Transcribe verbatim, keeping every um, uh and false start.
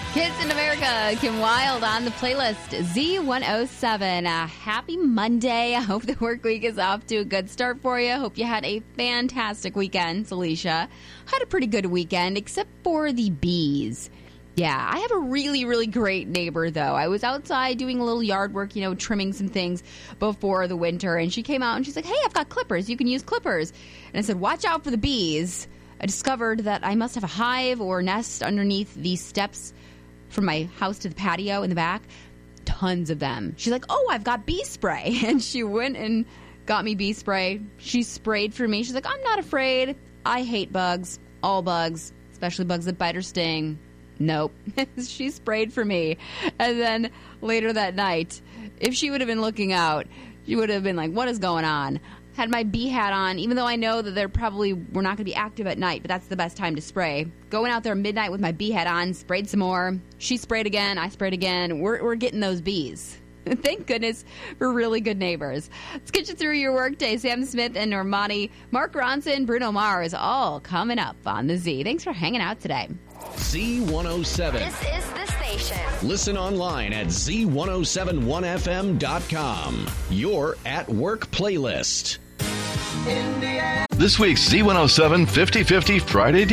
Kids in America, Kim Wilde on the playlist, Z one oh seven. Uh, happy Monday. I hope the work week is off to a good start for you. Hope you had a fantastic weekend, Alicia. Had a pretty good weekend, except for the bees. Yeah, I have a really, really great neighbor, though. I was outside doing a little yard work, you know, trimming some things before the winter, and she came out and she's like, hey, I've got clippers. You can use clippers. And I said, watch out for the bees. I discovered that I must have a hive or nest underneath these steps from my house to the patio in the back. Tons of them. She's like, oh, I've got bee spray. And she went and got me bee spray. She sprayed for me. She's like, I'm not afraid. I hate bugs. All bugs, especially bugs that bite or sting. Nope. She sprayed for me. And then later that night, if she would have been looking out, she would have been like, what is going on? Had my bee hat on, even though I know that they're probably, we're not going to be active at night, but that's the best time to spray. Going out there midnight with my bee hat on, sprayed some more. She sprayed again, I sprayed again. We're, we're getting those bees. Thank goodness for really good neighbors. Let's get you through your workday. Sam Smith and Normani, Mark Ronson, Bruno Mars, all coming up on the Z. Thanks for hanging out today. Z one oh seven. This is the station. Listen online at Z one oh seven one F M dot com. Your at work playlist. This week's Z one oh seven fifty fifty Friday